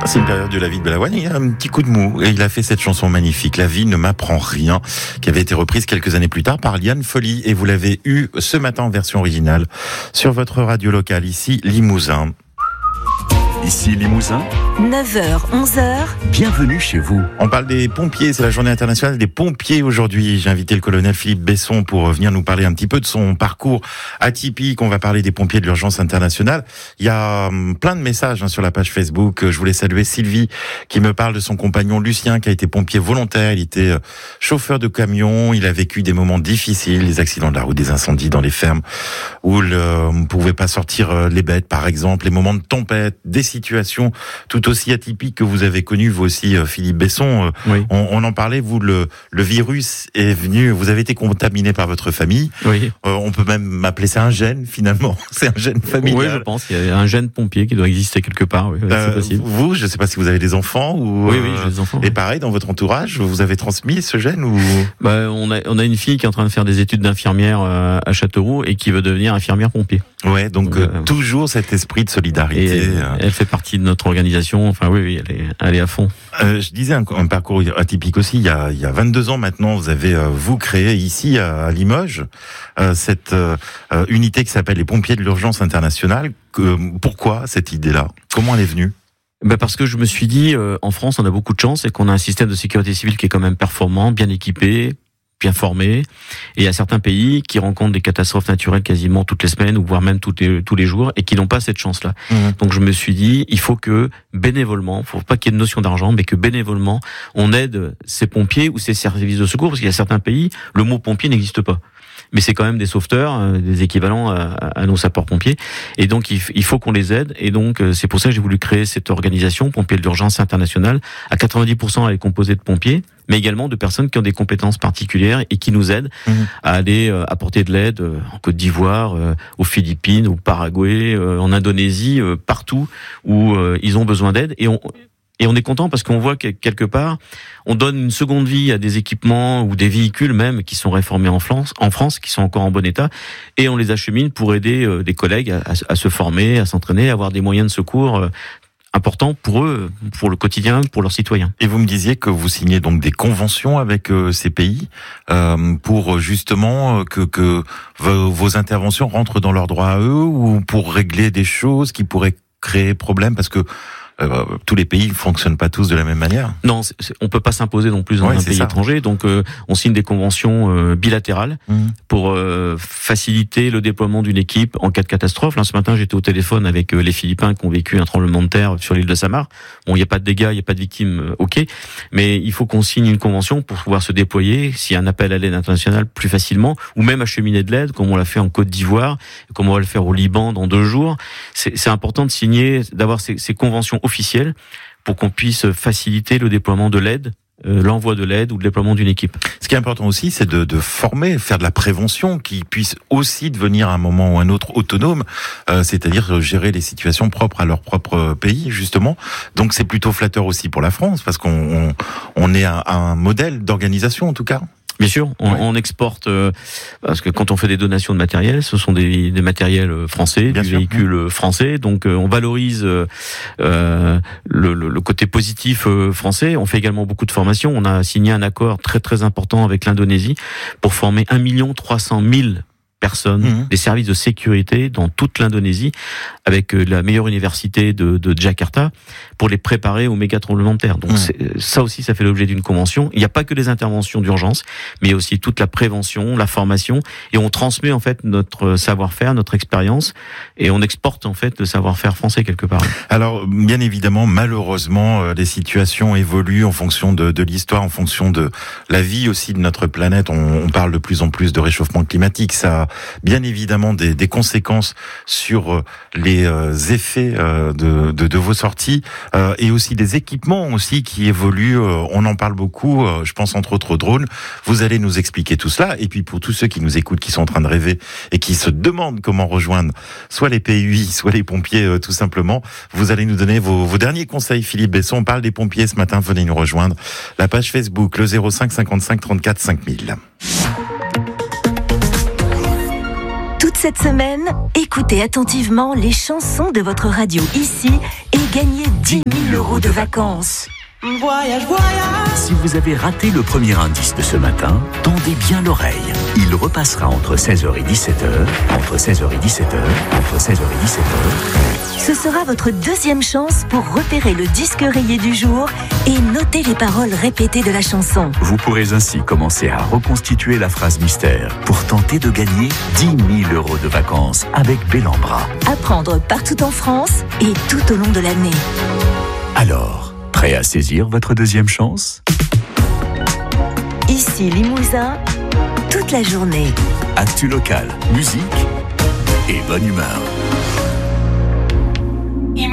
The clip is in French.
C'est une période de la vie de Balavoine, il a un petit coup de mou et il a fait cette chanson magnifique, La vie ne m'apprend rien, qui avait été reprise quelques années plus tard par Liane Folly, et vous l'avez eu ce matin en version originale sur votre radio locale, ici Limousin. Ici Limousin, 9h, 11h. bienvenue chez vous. On parle des pompiers, c'est la journée internationale des pompiers aujourd'hui. J'ai invité le colonel Philippe Besson pour venir nous parler un petit peu de son parcours atypique. On va parler des pompiers de l'urgence internationale. Il y a plein de messages sur la page Facebook. Je voulais saluer Sylvie qui me parle de son compagnon Lucien qui a été pompier volontaire. Il était chauffeur de camion. Il a vécu des moments difficiles, des accidents de la route, des incendies dans les fermes où on ne pouvait pas sortir les bêtes, par exemple, les moments de tempête, des situations tout aussi atypiques que vous avez connues, vous aussi, Philippe Besson. Oui. On en parlait, vous, le virus est venu, vous avez été contaminé par votre famille. Oui. On peut même appeler ça un gène, finalement. C'est un gène familial. Oui, je pense qu'il y a un gène pompier qui doit exister quelque part. Oui, c'est possible. Vous, je ne sais pas si vous avez des enfants ou. Oui, j'ai des enfants. Et pareil, dans votre entourage, vous avez transmis ce gène ou. On a une fille qui est en train de faire des études d'infirmière à Châteauroux et qui veut devenir infirmière pompier. Ouais, donc toujours cet esprit de solidarité. Et elle fait partie de notre organisation. Enfin, oui, elle est à fond. Je disais un parcours atypique aussi. Il y a 22 ans maintenant, vous avez vous créé ici à Limoges cette unité qui s'appelle les pompiers de l'urgence internationale. Pourquoi cette idée-là? Comment elle est venue? Parce que je me suis dit, en France, on a beaucoup de chance et qu'on a un système de sécurité civile qui est quand même performant, bien équipé, bien formé. Et il y a certains pays qui rencontrent des catastrophes naturelles quasiment toutes les semaines, ou voire même tous les jours, et qui n'ont pas cette chance-là. Donc je me suis dit, il faut que bénévolement, faut pas qu'il y ait de notion d'argent, mais que bénévolement, on aide ces pompiers ou ces services de secours, parce qu'il y a certains pays, le mot pompier n'existe pas. Mais c'est quand même des sauveteurs, des équivalents à nos sapeurs-pompiers. Et donc, il faut qu'on les aide. Et donc, c'est pour ça que j'ai voulu créer cette organisation, Pompiers de l'urgence internationale. À 90%, elle est composée de pompiers, mais également de personnes qui ont des compétences particulières et qui nous aident à aller apporter de l'aide en Côte d'Ivoire, aux Philippines, au Paraguay, en Indonésie, partout où ils ont besoin d'aide. Et on est content parce qu'on voit que quelque part, on donne une seconde vie à des équipements ou des véhicules même qui sont réformés en France, qui sont encore en bon état, et on les achemine pour aider des collègues à se former, à s'entraîner, à avoir des moyens de secours importants pour eux, pour le quotidien, pour leurs citoyens. Et vous me disiez que vous signez donc des conventions avec ces pays pour justement que vos interventions rentrent dans leurs droits à eux, ou pour régler des choses qui pourraient créer problème, parce que tous les pays ne fonctionnent pas tous de la même manière. Non, on peut pas s'imposer non plus dans un pays étranger. Donc, on signe des conventions bilatérales pour faciliter le déploiement d'une équipe en cas de catastrophe. Là, ce matin, j'étais au téléphone avec les Philippins qui ont vécu un tremblement de terre sur l'île de Samar. Bon, il n'y a pas de dégâts, il n'y a pas de victimes, ok. Mais il faut qu'on signe une convention pour pouvoir se déployer s'il y a un appel à l'aide internationale plus facilement, ou même acheminer de l'aide, comme on l'a fait en Côte d'Ivoire, comme on va le faire au Liban dans 2 jours. C'est important de signer, d'avoir ces conventions officielle pour qu'on puisse faciliter le déploiement de l'aide, l'envoi de l'aide ou le déploiement d'une équipe. Ce qui est important aussi, c'est de former, faire de la prévention, qui puisse aussi devenir à un moment ou un autre autonome, c'est-à-dire gérer les situations propres à leur propre pays, justement. Donc c'est plutôt flatteur aussi pour la France, parce qu'on est un modèle d'organisation en tout cas. Bien sûr, on exporte, parce que quand on fait des donations de matériel, ce sont des matériels français, des véhicules français, donc on valorise le côté positif français. On fait également beaucoup de formations. On a signé un accord très très important avec l'Indonésie pour former 1 300 000 personnes, des services de sécurité dans toute l'Indonésie, avec la meilleure université de Jakarta, pour les préparer aux méga tremblements de terre. Donc ça aussi, ça fait l'objet d'une convention. Il n'y a pas que les interventions d'urgence, mais il y a aussi toute la prévention, la formation, et on transmet en fait notre savoir-faire, notre expérience, et on exporte en fait le savoir-faire français quelque part. Alors, bien évidemment, malheureusement, les situations évoluent en fonction de l'histoire, en fonction de la vie aussi de notre planète. On parle de plus en plus de réchauffement climatique. Ça a bien évidemment des conséquences sur les effets de vos sorties, et aussi des équipements aussi qui évoluent. On en parle beaucoup, je pense entre autres aux drones. Vous allez nous expliquer tout cela. Et puis pour tous ceux qui nous écoutent, qui sont en train de rêver et qui se demandent comment rejoindre soit les PUI, soit les pompiers tout simplement, vous allez nous donner vos derniers conseils. Philippe Besson, on parle des pompiers ce matin, venez nous rejoindre. La page Facebook, le 05 55 34 5000. Cette semaine, écoutez attentivement les chansons de votre radio ici et gagnez 10 000 € de vacances. Voyage, voyage. Si vous avez raté le premier indice de ce matin, tendez bien l'oreille. Il repassera entre 16h et 17h, entre 16h et 17h, entre 16h et 17h. Ce sera votre deuxième chance pour repérer le disque rayé du jour et noter les paroles répétées de la chanson. Vous pourrez ainsi commencer à reconstituer la phrase mystère pour tenter de gagner 10 000 € de vacances avec Bellambra. À prendre partout en France et tout au long de l'année. Alors, prêt à saisir votre deuxième chance ? Ici Limousin, toute la journée. Actu local, musique et bonne humeur.